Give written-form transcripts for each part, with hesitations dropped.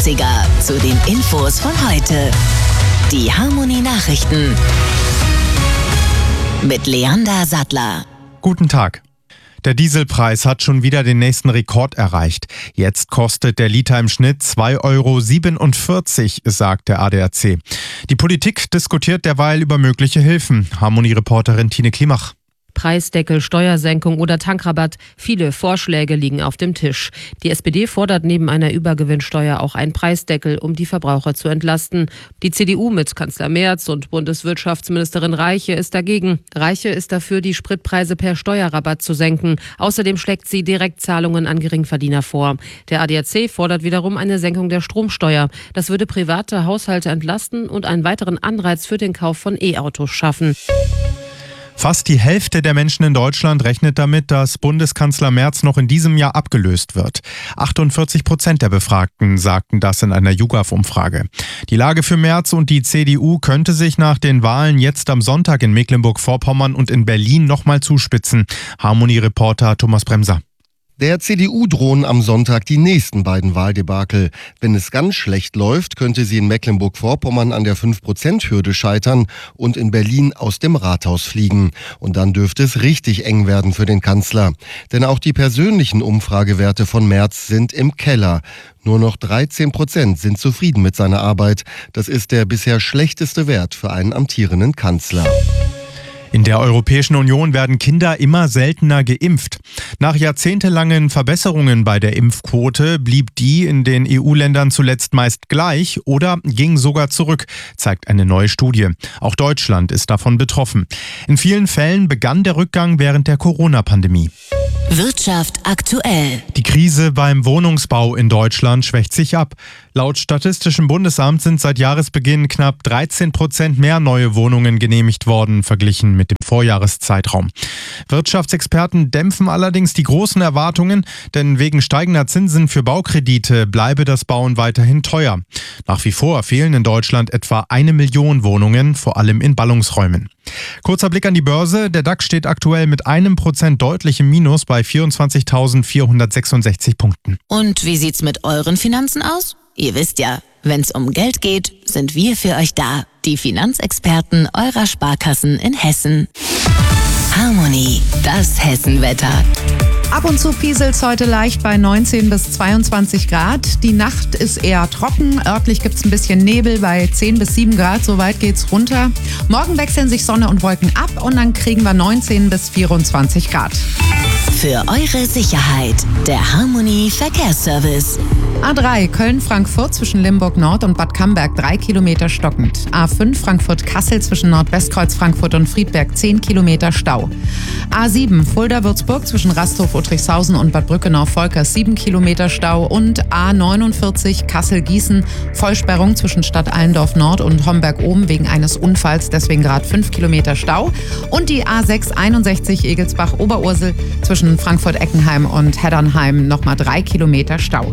Klassiker zu den Infos von heute. Die Harmony Nachrichten mit Leander Sattler. Guten Tag. Der Dieselpreis hat schon wieder den nächsten Rekord erreicht. Jetzt kostet der Liter im Schnitt 2,47 €, sagt der ADAC. Die Politik diskutiert derweil über mögliche Hilfen. Harmony-Reporterin Tine Klimach. Preisdeckel, Steuersenkung oder Tankrabatt. Viele Vorschläge liegen auf dem Tisch. Die SPD fordert neben einer Übergewinnsteuer auch einen Preisdeckel, um die Verbraucher zu entlasten. Die CDU mit Kanzler Merz und Bundeswirtschaftsministerin Reiche ist dagegen. Reiche ist dafür, die Spritpreise per Steuerrabatt zu senken. Außerdem schlägt sie Direktzahlungen an Geringverdiener vor. Der ADAC fordert wiederum eine Senkung der Stromsteuer. Das würde private Haushalte entlasten und einen weiteren Anreiz für den Kauf von E-Autos schaffen. Fast die Hälfte der Menschen in Deutschland rechnet damit, dass Bundeskanzler Merz noch in diesem Jahr abgelöst wird. 48% der Befragten sagten das in einer YouGov-Umfrage. Die Lage für Merz und die CDU könnte sich nach den Wahlen jetzt am Sonntag in Mecklenburg-Vorpommern und in Berlin nochmal zuspitzen. Harmony-Reporter Thomas Bremser. Der CDU drohen am Sonntag die nächsten beiden Wahldebakel. Wenn es ganz schlecht läuft, könnte sie in Mecklenburg-Vorpommern an der 5%-Hürde scheitern und in Berlin aus dem Rathaus fliegen. Und dann dürfte es richtig eng werden für den Kanzler. Denn auch die persönlichen Umfragewerte von Merz sind im Keller. Nur noch 13% sind zufrieden mit seiner Arbeit. Das ist der bisher schlechteste Wert für einen amtierenden Kanzler. In der Europäischen Union werden Kinder immer seltener geimpft. Nach jahrzehntelangen Verbesserungen bei der Impfquote blieb die in den EU-Ländern zuletzt meist gleich oder ging sogar zurück, zeigt eine neue Studie. Auch Deutschland ist davon betroffen. In vielen Fällen begann der Rückgang während der Corona-Pandemie. Wirtschaft aktuell. Die Krise beim Wohnungsbau in Deutschland schwächt sich ab. Laut Statistischem Bundesamt sind seit Jahresbeginn knapp 13% mehr neue Wohnungen genehmigt worden, verglichen mit dem Vorjahreszeitraum. Wirtschaftsexperten dämpfen allerdings die großen Erwartungen, denn wegen steigender Zinsen für Baukredite bleibe das Bauen weiterhin teuer. Nach wie vor fehlen in Deutschland etwa 1 Million Wohnungen, vor allem in Ballungsräumen. Kurzer Blick an die Börse. Der DAX steht aktuell mit 1% deutlich im Minus bei 24.466 Punkten. Und wie sieht's mit euren Finanzen aus? Ihr wisst ja, wenn's um Geld geht, sind wir für euch da. Die Finanzexperten eurer Sparkassen in Hessen. Harmony, das Hessenwetter. Ab und zu pieselt's heute leicht bei 19 bis 22 Grad. Die Nacht ist eher trocken. Örtlich gibt's ein bisschen Nebel bei 10 bis 7 Grad. So weit geht's runter. Morgen wechseln sich Sonne und Wolken ab und dann kriegen wir 19 bis 24 Grad. Für eure Sicherheit, der Harmony Verkehrsservice. A3 Köln-Frankfurt zwischen Limburg Nord und Bad Camberg 3 Kilometer stockend. A5 Frankfurt-Kassel zwischen Nordwestkreuz Frankfurt und Friedberg 10 Kilometer Stau. A7 Fulda-Würzburg zwischen Rasthof-Uttrichshausen und Bad Brückenau-Volkers 7 Kilometer Stau und A49 Kassel-Gießen Vollsperrung zwischen Stadt Allendorf Nord und Homberg-Oben wegen eines Unfalls, deswegen gerade 5 Kilometer Stau. Und die A661 Egelsbach-Oberursel zwischen Frankfurt-Eckenheim und Heddernheim nochmal 3 Kilometer Stau.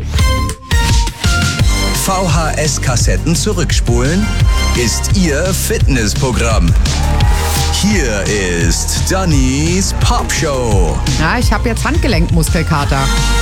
VHS-Kassetten zurückspulen ist Ihr Fitnessprogramm. Hier ist Dannys Popshow. Ja, ich habe jetzt Handgelenkmuskelkater.